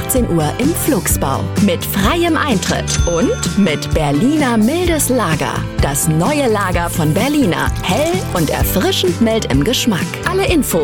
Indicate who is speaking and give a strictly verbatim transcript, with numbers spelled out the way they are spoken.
Speaker 1: achtzehn Uhr im Flugsbau. Mit freiem Eintritt und mit Berliner mildes Lager. Das neue Lager von Berliner. Hell und erfrischend mild im Geschmack. Alle Infos